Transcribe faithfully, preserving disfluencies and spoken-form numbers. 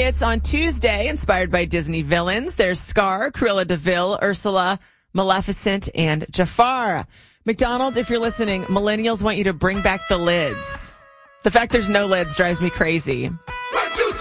hits on Tuesday, inspired by Disney villains. There's Scar, Cruella de Vil, Ursula, Maleficent, and Jafar. McDonald's, if you're listening, millennials want you to bring back the lids. The fact there's no lids drives me crazy.